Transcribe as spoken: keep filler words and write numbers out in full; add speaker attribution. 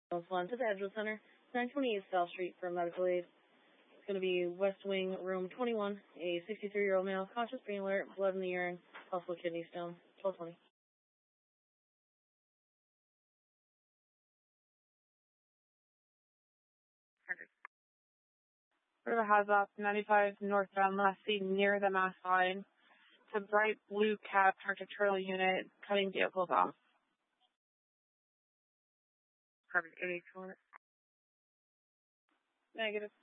Speaker 1: One to the Edgewood Center, nine twenty-eight South Street for medical aid. It's going to be West Wing, room twenty-one, a sixty-three-year-old male, conscious brain alert, blood in the urine, possible kidney stone, twelve twenty.
Speaker 2: River Hazop, ninety-five northbound left seat near the Mass line. It's a bright blue cab parked a turtle unit, cutting vehicles off.
Speaker 1: Perfect, eighty-eight.
Speaker 2: Negative.